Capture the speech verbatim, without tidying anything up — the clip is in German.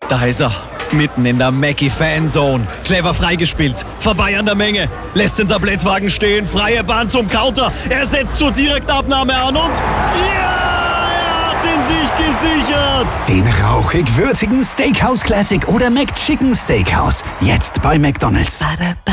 Da ist er, mitten in der Mackie-Fanzone. Clever freigespielt, vorbei an der Menge, lässt den Tablettwagen stehen, freie Bahn zum Counter. Er setzt zur Direktabnahme an und... Ja, er hat ihn sich gesichert! Den rauchig würzigen Steakhouse Classic oder McChicken Steakhouse. Jetzt bei McDonald's.